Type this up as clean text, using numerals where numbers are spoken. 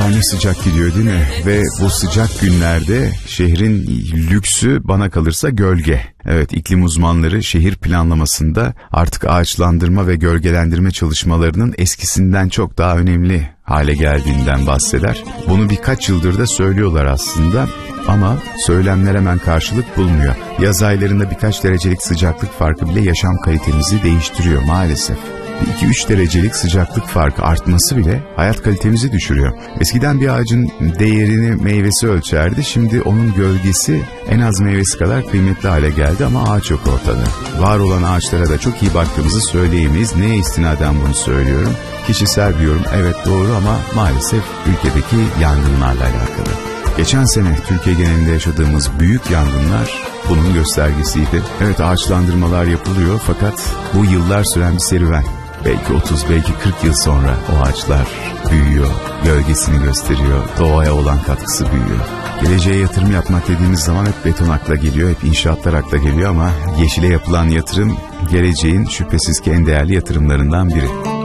Ne sıcak gidiyor değil mi? Ve bu sıcak günlerde şehrin lüksü bana kalırsa gölge. Evet, iklim uzmanları şehir planlamasında artık ağaçlandırma ve gölgelendirme çalışmalarının eskisinden çok daha önemli hale geldiğinden bahseder. Bunu birkaç yıldır da söylüyorlar aslında ama söylemler hemen karşılık bulmuyor. Yaz aylarında birkaç derecelik sıcaklık farkı bile yaşam kalitemizi değiştiriyor maalesef. 2-3 derecelik sıcaklık farkı artması bile hayat kalitemizi düşürüyor. Eskiden bir ağacın değerini meyvesi ölçerdi. Şimdi onun gölgesi en az meyvesi kadar kıymetli hale geldi ama ağaç yok ortada. Var olan ağaçlara da çok iyi baktığımızı söyleyemeyiz. Neye istinaden bunu söylüyorum? Kişisel bir yorum, evet doğru, ama maalesef ülkedeki yangınlarla alakalı. Geçen sene Türkiye genelinde yaşadığımız büyük yangınlar bunun göstergesiydi. Evet, ağaçlandırmalar yapılıyor fakat bu yıllar süren bir serüven. Belki 30, belki 40 yıl sonra o ağaçlar büyüyor, gölgesini gösteriyor, doğaya olan katkısı büyüyor. Geleceğe yatırım yapmak dediğimiz zaman hep beton akla geliyor, hep inşaatlar akla geliyor ama yeşile yapılan yatırım geleceğin şüphesiz ki en değerli yatırımlarından biri.